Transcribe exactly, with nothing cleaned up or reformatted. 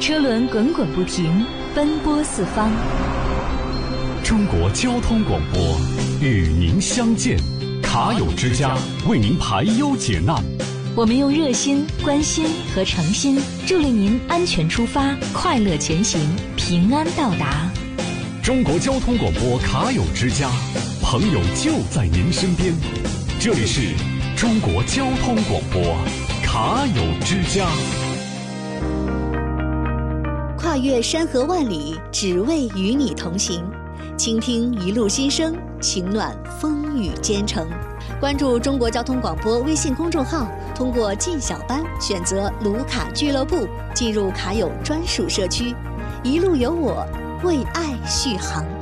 车轮滚滚不停，奔波四方。 中国交通广播与您相见，卡友之家为您排忧解难。 我们用热心、关心和诚心，助力您安全出发，快乐前行，平安到达。 中国交通广播卡友之家，朋友就在您身边。这里是中国交通广播卡友之家。 跨越山河万里，只为与你同行。倾听一路心声，情暖风雨兼程。关注中国交通广播微信公众号，通过进小班选择卢卡俱乐部，进入卡友专属社区，一路有我，为爱续航。